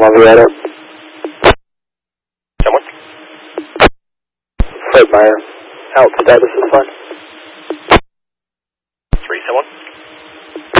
I'll be right up. Someone? Fred Meyer. Out status is fine.